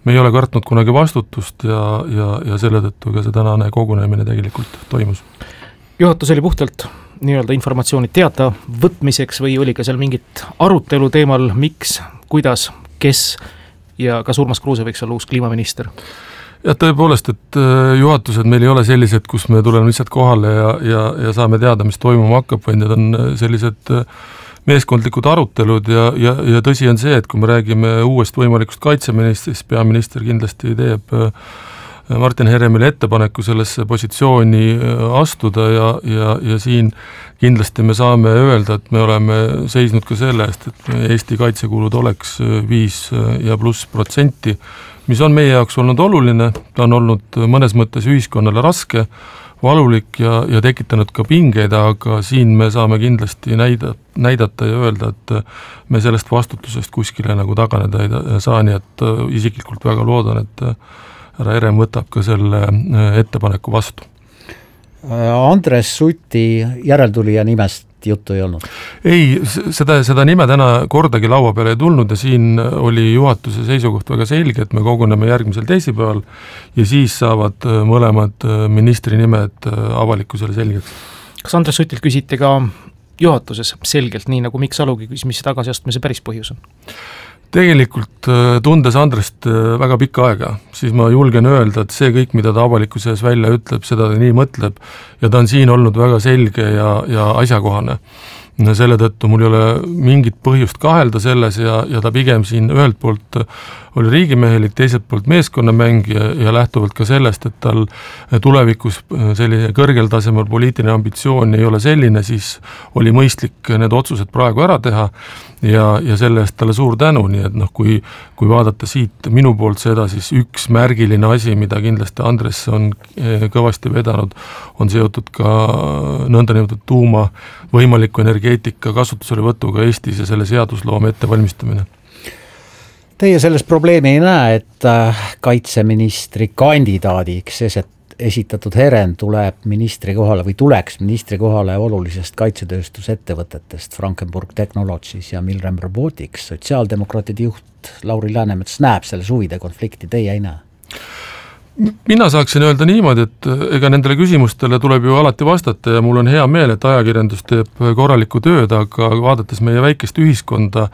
me ei ole kartnud kunagi vastutust ja selle tõttu ka see tänane kogunemine tegelikult toimus. Juhatus oli puhtalt nii-öelda informatsiooni teada võtmiseks või oli ka seal mingit arutelu teemal, miks, kuidas, kes ja kas Urmas Kruuse võiks olla uus kliimaminister? Ja tõepoolest, et juhatused meil ei ole sellised, kus me tuleme lihtsalt kohale ja saame teada, mis toimuma hakkab, vaid need on sellised meeskondlikud arutelud ja tõsi on see, et kui me räägime uuest võimalikust kaitseministrist, peaminister kindlasti teeb Martin Heremile ettepaneku sellesse positsiooni astuda ja siin kindlasti me saame öelda, et me oleme seisnud ka selle eest, et Eesti kaitsekulud oleks 5+%, mis on meie jaoks olnud oluline, ta on olnud mõnes mõttes ühiskonnale raske, valulik ja tekitanud ka pingeid, aga siin me saame kindlasti näidata ja öelda, et me sellest vastutusest kuskile nagu taganeda ei saa, nii et isiklikult väga loodan, et härra Herem võtab ka selle ettepaneku vastu. Andres Suti järeltulija nimest juttu ei olnud? Ei, seda nime täna kordagi laua peale ei tulnud ja siin oli juhatuse seisukoht väga selge, et me koguneme järgmisel teisipäeval ja siis saavad mõlemad ministri nimed avalikkusele selgeks. Kas Andres Sutilt küsiti ka juhatuses selgelt, nii nagu Mikk Salugi küsis, mis tagasiastmise päris põhjus on? Tegelikult tundes Andrest väga pikka aega, siis ma julgen öelda, et see kõik, mida ta avalikkuse ees välja ütleb, seda ta nii mõtleb ja ta on siin olnud väga selge ja asjakohane. Selle tõttu mul ei ole mingit põhjust kahelda selles ja ta pigem siin ühelt poolt oli riigimehelik, teiselt poolt meeskonnamäng ja lähtuvalt ka sellest, et tal tulevikus selline kõrgel tasemel poliitiline ambitsioon ei ole selline, siis oli mõistlik need otsused praegu ära teha ja selle eest talle suur tänu, nii et kui vaadata siit minu poolt seda, siis üks märgiline asi, mida kindlasti Andres on kõvasti vedanud, on seotud ka nõndanimetatud tuuma võimaliku energeetika kasutusele võtuga Eestis ja selle seadusloome ettevalmistamine. Teie selles probleemi ei näe, et kaitseministri kandidaadiks esitatud Herem tuleb ministri kohale või tuleks ministri kohale olulisest kaitsetööstusettevõtetest Frankenburg Technologies ja Milrem Robotics. Sotsiaaldemokraatide juht Lauri Läänemets näeb selles huvide konflikti, teie ei näe? Mina saaksin öelda niimoodi, et ega nendele küsimustele tuleb ju alati vastata ja mul on hea meel, et ajakirjandus teeb korralikku tööd, aga vaadates meie väikest ühiskonda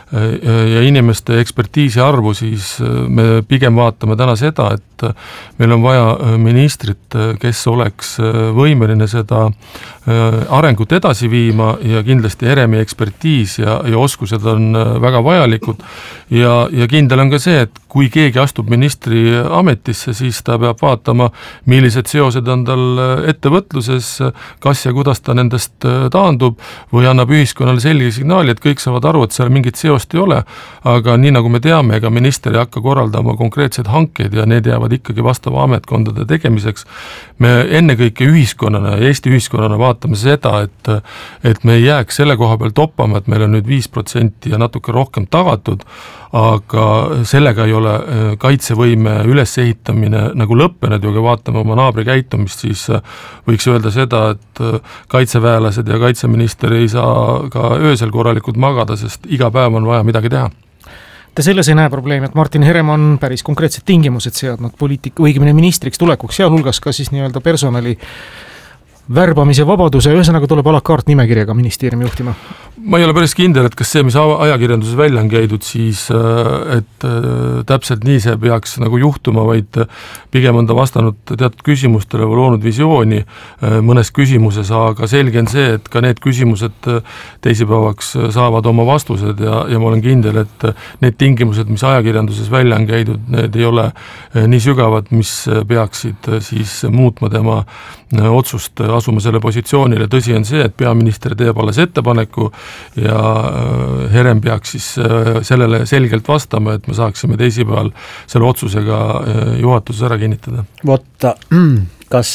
ja inimeste ekspertiisi arvu, siis me pigem vaatame täna seda, et meil on vaja ministrit, kes oleks võimeline seda arengut edasi viima ja kindlasti Heremi ekspertiis ja oskused on väga vajalikud ja kindel on ka see, et kui keegi astub ministri ametisse, siis ta peab vaatama, millised seosed on tal ettevõtluses, kas ja kuidas ta nendest taandub või annab ühiskonnale selge signaali, et kõik saavad aru, et seal mingit seost ei ole, aga nii nagu me teame, ega minister ei hakka korraldama konkreetseid hankeid ja need jäävad ikkagi vastava ametkondade tegemiseks. Me ennekõike ühiskonnana ja Eesti ühiskonnana vaatame seda, et me ei jääks selle koha peal toppama, et meil on nüüd 5% ja natuke rohkem tagatud, aga sellega ei ole kaitsevõime ülesehitamine nagu lõppenud ja kui vaatame oma naabri käitumist, siis võiks öelda seda, et kaitseväelased ja kaitseminister ei saa ka öösel korralikult magada, sest iga päev on vaja midagi teha. Te selles ei näe probleemi, et Martin Herem on päris konkreetsed tingimused seadnud õigemini ministriks tulekuks, sealhulgas ka siis nii-öelda personali värbamise vabaduse, ühesõnaga tuleb a la carte nimekirjaga ministeeriumi juhtima? Ma ei ole päris kindel, et kas see, mis ajakirjanduses välja on käidud, siis et täpselt nii see peaks nagu juhtuma, vaid pigem on ta vastanud teatud küsimustele või loonud visiooni mõnes küsimuses, aga selge on see, et ka need küsimused teisipäevaks saavad oma vastused ja ma olen kindel, et need tingimused, mis ajakirjanduses välja on käidud, need ei ole nii sügavad, mis peaksid siis muutma tema otsust asuma selle positsioonile. Tõsi on see, et peaminister teeb alles ettepaneku ja Herem peaks siis sellele selgelt vastama, et me saaksime teisipäeval selle otsusega juhatuses ära kinnitada. Võtta, kas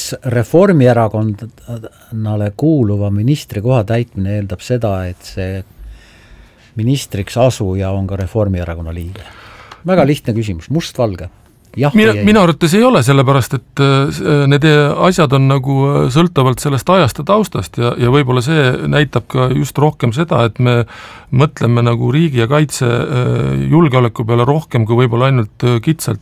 Reformierakonnale kuuluva ministri koha täitmine eeldab seda, et see ministriks asuja on ka Reformierakonna liige? Väga lihtne küsimus, mustvalge. Mina arvates ei ole, sellepärast, et need asjad on nagu sõltavalt sellest ajast ja taustast ja võib-olla see näitab ka just rohkem seda, et me mõtleme nagu riigi ja kaitse julgeoleku peale rohkem kui võib-olla ainult kitsalt